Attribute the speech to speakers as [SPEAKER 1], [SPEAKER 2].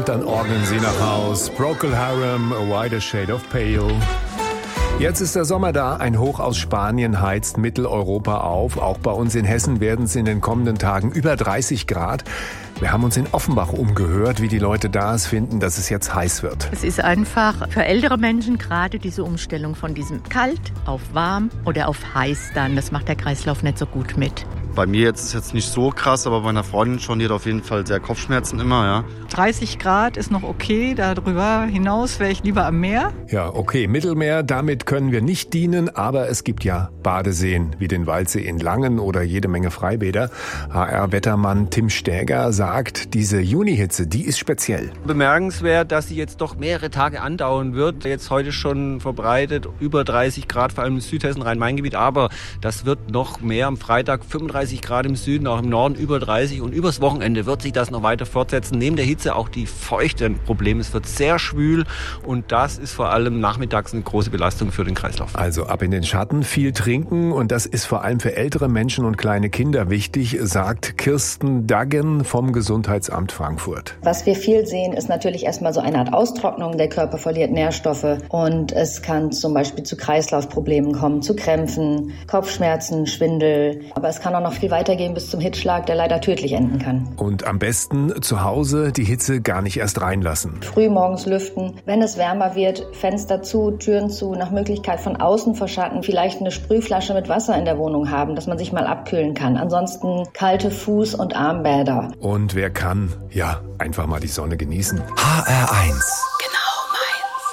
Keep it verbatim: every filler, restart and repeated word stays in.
[SPEAKER 1] Und dann orgeln sie nach Haus. Procol Harum, A Wider Shade of Pale. Jetzt ist der Sommer da. Ein Hoch aus Spanien heizt Mitteleuropa auf. Auch bei uns in Hessen werden es in den kommenden Tagen über dreißig Grad. Wir haben uns in Offenbach umgehört, wie die Leute da es finden, dass es jetzt heiß wird.
[SPEAKER 2] Es ist einfach für ältere Menschen gerade diese Umstellung von diesem kalt auf warm oder auf heiß dann. Das macht der Kreislauf nicht so gut mit.
[SPEAKER 3] Bei mir jetzt ist es jetzt nicht so krass, aber bei meiner Freundin schon, die hat auf jeden Fall sehr Kopfschmerzen immer, ja.
[SPEAKER 4] dreißig Grad ist noch okay, darüber hinaus wäre ich lieber am Meer.
[SPEAKER 1] Ja, okay, Mittelmeer, damit können wir nicht dienen, aber es gibt ja Badeseen, wie den Waldsee in Langen oder jede Menge Freibäder. H R-Wettermann Tim Stäger sagt, diese Junihitze, die ist speziell.
[SPEAKER 5] Bemerkenswert, dass sie jetzt doch mehrere Tage andauern wird. Jetzt heute schon verbreitet, über dreißig Grad, vor allem im Südhessen, Rhein-Main-Gebiet, aber das wird noch mehr am Freitag, fünfunddreißig Grad im Süden, auch im Norden über dreißig und übers Wochenende wird sich das noch weiter fortsetzen. Neben der Hitze auch die Feuchte ein Problem. Es wird sehr schwül und das ist vor allem nachmittags eine große Belastung für den Kreislauf.
[SPEAKER 1] Also ab in den Schatten, viel trinken und das ist vor allem für ältere Menschen und kleine Kinder wichtig, sagt Kirsten Daggen vom Gesundheitsamt Frankfurt.
[SPEAKER 6] Was wir viel sehen, ist natürlich erstmal so eine Art Austrocknung. Der Körper verliert Nährstoffe und es kann zum Beispiel zu Kreislaufproblemen kommen, zu Krämpfen, Kopfschmerzen, Schwindel. Aber es kann auch noch viel weitergehen bis zum Hitzschlag, der leider tödlich enden kann.
[SPEAKER 1] Und am besten zu Hause die Hitze gar nicht erst reinlassen.
[SPEAKER 6] Früh morgens lüften, wenn es wärmer wird, Fenster zu, Türen zu, nach Möglichkeit von außen verschatten, vielleicht eine Sprühflasche mit Wasser in der Wohnung haben, dass man sich mal abkühlen kann. Ansonsten kalte Fuß- und Armbäder.
[SPEAKER 1] Und wer kann, ja, einfach mal die Sonne genießen.
[SPEAKER 7] H R eins.
[SPEAKER 2] Genau.